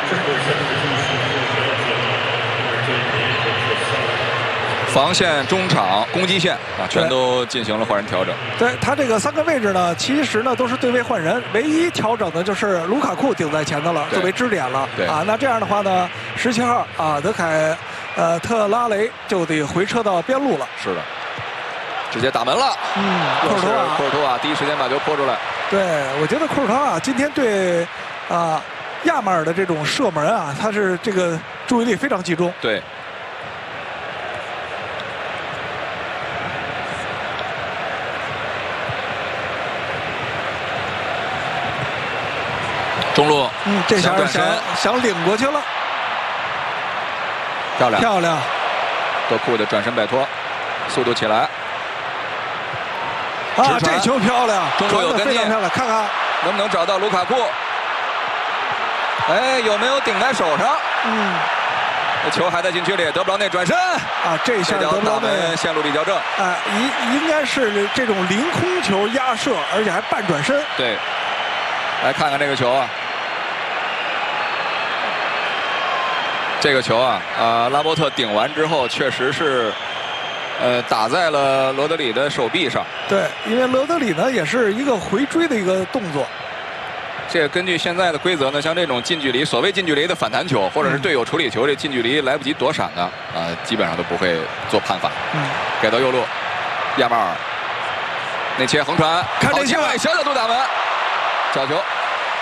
防线、中场、攻击线啊，全都进行了换人调整。 对他这个3个位置呢，其实呢都是对位换人，唯一调整的就是卢卡库顶在前头了，作为支点了。 对啊，那这样的话呢，17号啊德凯特拉雷就得回撤到边路了。 是的，直接打门了。 库尔图瓦第一时间把球泼出来。 对，我觉得库尔图瓦今天对亚马尔的这种射门啊，他是这个注意力非常集中。 对。中路， 这下想领过去了，漂亮。 多库的转身摆脱，速度起来。 啊，这球漂亮， 中路有跟进， 非常漂亮，看看能不能找到卢卡库。哎，有没有顶在手上？这球还在禁区里，德布劳内转身啊，这下德布劳内线路比较正。 应该是这种凌空球压射，而且还半转身。 对，来看看这个球啊。这个球啊，拉波特顶完之后，确实是，打在了罗德里的手臂上。 对，因为罗德里呢也是一个回追的一个动作。 这个根据现在的规则呢，像这种近距离，所谓近距离的反弹球，或者是队友处理球，这近距离来不及躲闪的，基本上都不会做判罚。给到右路，亚马尔，内切横传， 看这球， 小角度打门，角球。